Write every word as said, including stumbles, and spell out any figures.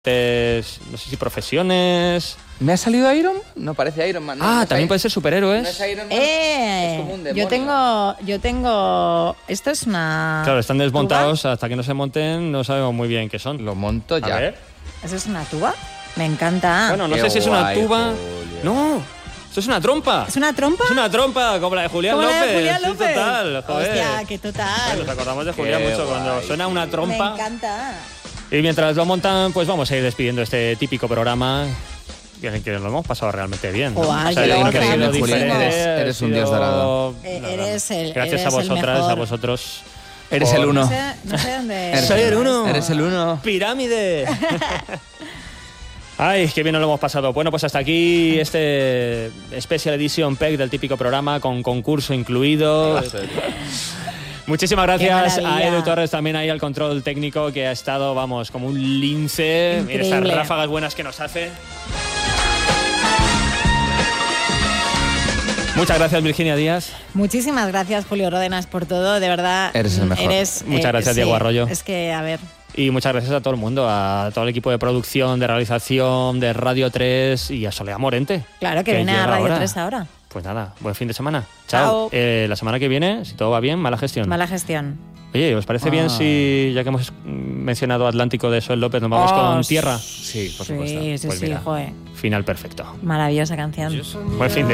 no sé si profesiones. ¿Me ha salido Iron? No parece Iron Man. No, Ah, no también Iron... puede ser superhéroes. No es Iron Man. Eh, es como un demonio. yo tengo, yo tengo, esto es una. Claro, están desmontados, ¿tuba? hasta que no se monten no sabemos muy bien qué son. Lo monto ya. A ver. ¿Eso es una tuba? Me encanta. Bueno, no Qué sé si es una guay, tuba. Julio. No, esto es una trompa. ¿Es una trompa? Es una trompa, como la de Julián ¿Como la López. de Julián Sí, López? total, joder. Hostia, qué total. Nos acordamos de Julián Qué mucho cuando guay. suena una Me trompa. encanta. Y mientras lo montan, pues vamos a ir despidiendo este típico programa. Que que lo hemos pasado realmente bien, ¿no? Joder, O sea, yo yo lo creo que ha sido muchísimo. diferente, Eres- ha eres un sido- dios dorado. Eh, nada, eres el- Gracias eres a el vosotras, mejor. a vosotros. Eres por- el uno. No sé, no sé dónde. Eres- Soy el uno. Eres el uno. ¡Pirámide! Ay, qué bien nos lo hemos pasado. Bueno, pues hasta aquí este Special Edition P E C del típico programa con concurso incluido. Muchísimas gracias Qué a maravilla. Edu Torres, también ahí al control técnico, que ha estado, vamos, como un lince. Mira estas Increíble. ráfagas buenas que nos hace. Muchas gracias, Virginia Díaz. Muchísimas gracias, Julio Ródenas, por todo. De verdad. Eres el mejor. Eres, Muchas gracias, Diego Arroyo. Es que, a ver. Y muchas gracias a todo el mundo, a todo el equipo de producción, de realización, de Radio tres y a Soledad Morente. Claro que, viene a llega Radio ahora. tres ahora. Pues nada, buen fin de semana. Chao. Chao. Eh, la semana que viene, si todo va bien, mala gestión. Mala gestión. Oye, ¿os parece Ah. bien si, ya que hemos mencionado Atlántico de Soel López, nos vamos Oh, con Tierra? Sí, por Sí, supuesto. sí, Pues sí, mira. joder. Final perfecto. Maravillosa canción. Buen fin de